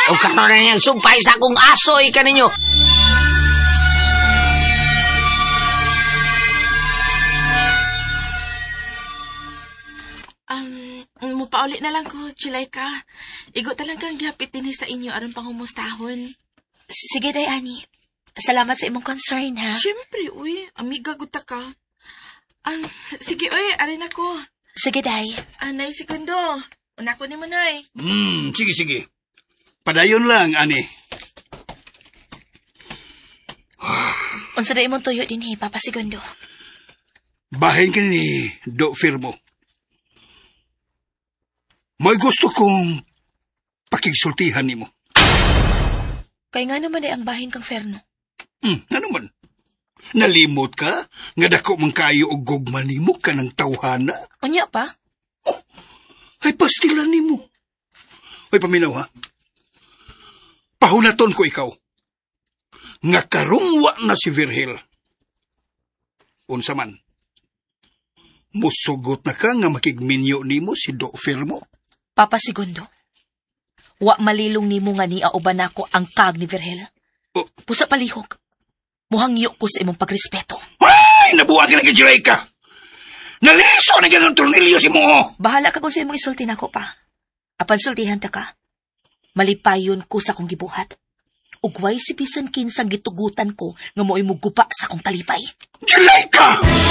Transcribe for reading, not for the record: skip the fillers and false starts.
O karon na niyang sumpay sa akong asoy ka ninyo. Mupauli na lang ko, Chilayka. Igo talagang gihapit din sa inyo aron pangumustahon. Sige, day, Ani. Salamat sa imong concern, ha? Siyempre, uy. Amiga guta ka. Sige, uy. Arin ako. Sige, day. Nay, segundo. Una ko ni mo, nay. Sige. Padayon lang, Ani. Unsa day imong tuyo din, Papa Segundo? Bahin ka ni Do Firmo. May gusto kong pakigsultihan nimo. Kay nga naman ay ang bahin kang Ferno. Ano man? Nalimot ka? Nga dako man kayo og gugma nimo ka ng tawhana? Unya pa? Ay pastilan nimo. Ay paminaw ha? Pahunaton ko ikaw. Nga karungwa na si Virgil. Unsa man? Musugot na ka nga makigminyo nimo si Do Firmo? Papa Segundo, wa malilong nimo nga ni auban ako ang kag ni Virgil. Pusa palihog. Muhangyo ko sa imong pagrespeto. Ay! Nabuwag ka na kay ka! Naliso na ganang tornilyo si mo! Bahala ka kung sa imong isulti na ko pa. Apan sultihan ta ka. Malipayon ko sa kong gibuhat. Ugway si bisan kinsang gitugutan ko nga mo'y mugupa sa kong kalipay. Ka!